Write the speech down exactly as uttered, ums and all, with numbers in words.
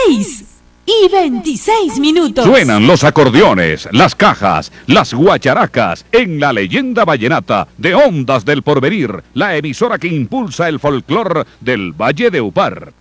seis y veintiséis minutos. Suenan los acordeones, las cajas, las guacharacas en la leyenda vallenata de Ondas del Porvenir, la emisora que impulsa el folclor del Valle de Upar.